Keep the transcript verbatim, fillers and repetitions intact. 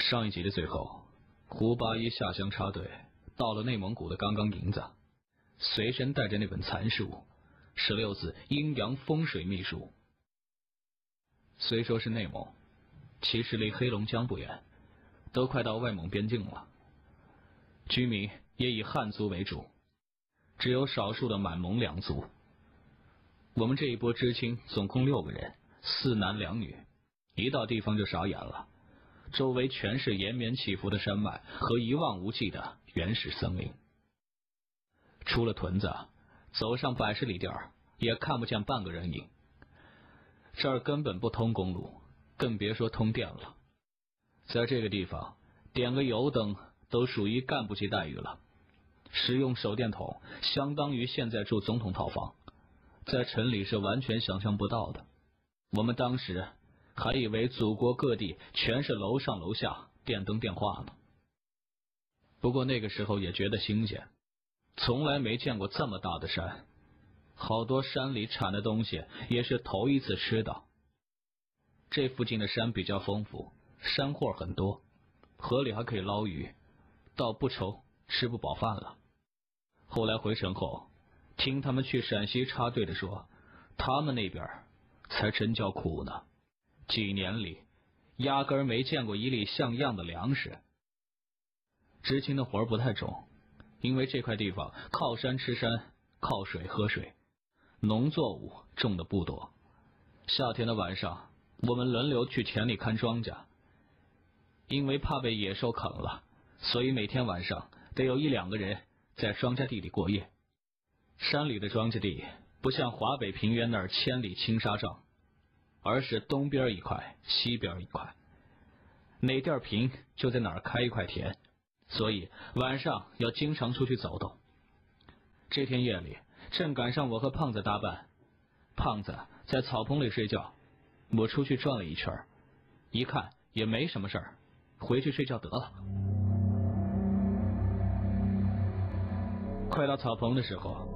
上一集的最后，胡八一下乡插队，到了内蒙古的刚刚营子，随身带着那本残书，十六字阴阳风水秘术。虽说是内蒙，其实离黑龙江不远，都快到外蒙边境了。居民也以汉族为主，只有少数的满蒙两族。我们这一波知青总共六个人，四男两女，一到地方就傻眼了。周围全是延绵起伏的山脉和一望无际的原始森林。出了屯子，走上百十里地儿，也看不见半个人影。这儿根本不通公路，更别说通电了。在这个地方，点个油灯都属于干部级待遇了。使用手电筒相当于现在住总统套房，在城里是完全想象不到的。我们当时还以为祖国各地全是楼上楼下电灯电话呢。不过那个时候也觉得新鲜，从来没见过这么大的山，好多山里产的东西也是头一次吃到。这附近的山比较丰富，山货很多，河里还可以捞鱼，倒不愁吃不饱饭了。后来回城后，听他们去陕西插队的说，他们那边才真叫苦呢。几年里压根儿没见过一粒像样的粮食。知青的活不太重，因为这块地方靠山吃山，靠水喝水，农作物种的不多。夏天的晚上，我们轮流去田里看庄稼，因为怕被野兽啃了，所以每天晚上得有一两个人在庄稼地里过夜。山里的庄稼地不像华北平原那儿千里青纱帐，而是东边一块西边一块，哪地儿平就在哪儿开一块田，所以晚上要经常出去走动。这天夜里正赶上我和胖子搭伴，胖子在草棚里睡觉，我出去转了一圈，一看也没什么事儿，回去睡觉得了。快到草棚的时候，